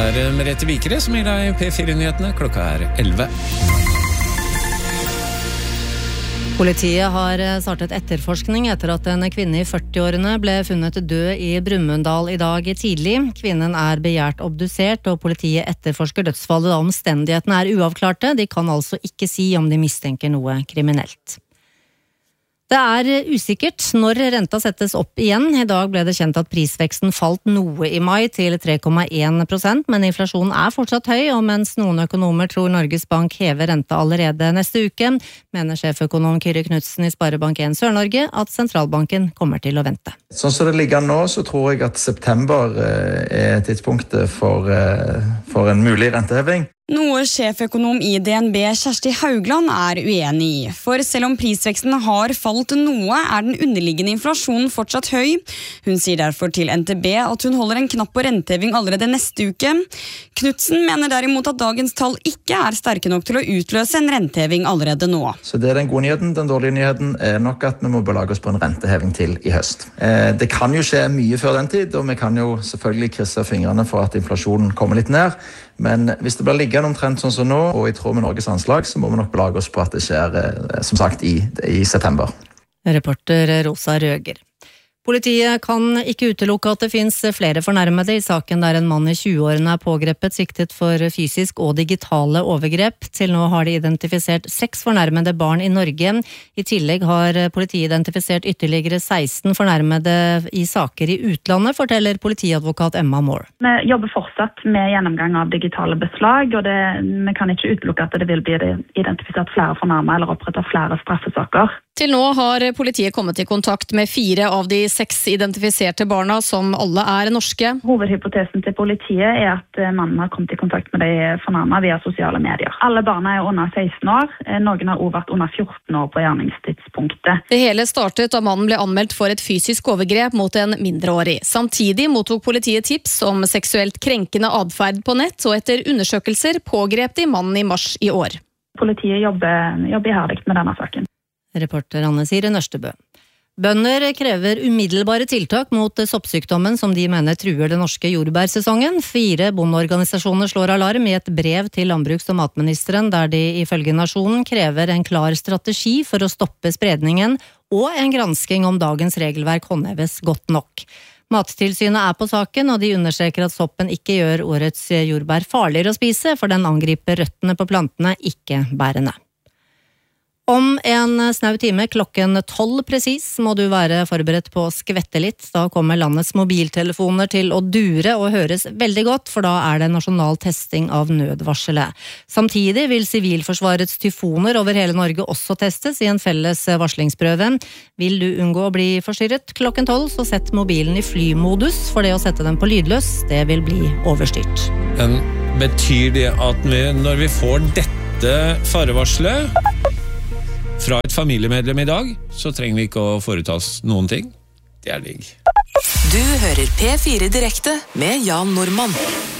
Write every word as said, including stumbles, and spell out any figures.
er Merete Vikere som gir deg P fire-nyhetene. Klokka er elleve. Politiet har startet etterforskning etter at en kvinne i førti-årene ble funnet død i Brumunddal i dag tidlig. Kvinnen er begjært obdusert, og politiet etterforsker dødsfallet da omstendighetene er uavklarte. De kan altså ikke si om de mistenker noe kriminelt. Det er usikkert når renta settes opp igjen. I dag ble det kjent at prisveksten falt noe i mai til tre komma en prosent, men inflasjonen er fortsatt høy, og mens noen økonomer tror Norges Bank hever renta allerede neste uke, mener sjeføkonom Kyrre Knudsen i Sparebank en Sør-Norge at sentralbanken kommer til å vente. Sånn som det ligger nå, så tror jeg at september er tidspunktet for, for en mulig renteheving. Noe sjeføkonom i D N B Kjersti Haugland er uenig i. For selv om prisveksten har falt noe, er den underliggende inflasjonen fortsatt høy. Hun sier derfor til N T B at hun holder en knapp på renteheving allerede neste uke. Knudsen mener derimot at dagens tall ikke er sterke nok til å utløse en renteheving allerede nå. Så det er den gode nyheten. Den dårlige nyheten er nok at vi må belage oss på en renteheving til i høst. Det kan jo skje mye før den tid, og vi kan jo selvfølgelig krysse fingrene for at inflasjonen kommer litt ned. Men hvis det blir liggende omtrent sånn som nå, og i tråd med Norges anslag, så må vi nok belage oss på at det skjer, som sagt, i, i september. Reporter Rosa Røger. Politiet kan ikke utelukke at det finnes flere fornærmede i saken der en mann i tjue-årene er pågrepet siktet for fysisk og digitale overgrep. Til nå har de identifisert seks fornærmede barn i Norge. I tillegg har politiet identifisert ytterligere seksten fornærmede i saker i utlandet, forteller politiadvokat Emma Moore. Vi jobber fortsatt med gjennomgang av digitale beslag, og det, vi kan ikke utelukke at det vil bli identifisert flere fornærmede eller opprettet flere straffesaker. Til nå har politiet kommet i kontakt med fire av de seks identifiserte barna, som alle er norske. Hovedhypotesen til politiet er at mannen har kommet i kontakt med de fornærmede via sosiale medier. Alle barna er under seksten år, noen har også vært under fjorten år på gjerningstidspunktet. Det hele startet da mannen ble anmeldt for et fysisk overgrep mot en mindreårig. Samtidig mottok politiet tips om seksuelt krenkende adferd på nett, og etter undersøkelser pågrep de mannen i mars i år. Politiet jobber, jobber iherdig med denne saken. Reporter Anne Sire Nørstebø. Bønder krever umiddelbare tiltak mot soppsykdommen som de mener truer den norske jordbærsesongen. Fire bondeorganisasjoner slår alarm i et brev til landbruks- og matministeren, der de ifølge Nasjonen krever en klar strategi for å stoppe spredningen og en gransking om dagens regelverk håndheves godt nok. Mattilsynet er på saken, og de understreker at soppen ikke gjør årets jordbær farligere å spise, for den angriper røttene på plantene, ikke bærene. Om en snau time klokken tolv presis må du være forberedt på å skvette litt. Da kommer landets mobiltelefoner til å dure og høres veldig godt, for da er det nasjonal testing av nødvarselet. Samtidig vil Sivilforsvarets tyfoner over hele Norge også testes i en felles varslingsprøve. Vil du unngå å bli forstyrret klokken tolv, så sett mobilen i flymodus, for det å sette den på lydløs, det vil bli overstyrt. Men betyr det at vi, når vi får dette farevarselet fra et familiemedlem i dag, så trenger vi ikke å foreta oss noen ting? Det er digg. Du hører P fire direkte med Jan Normann.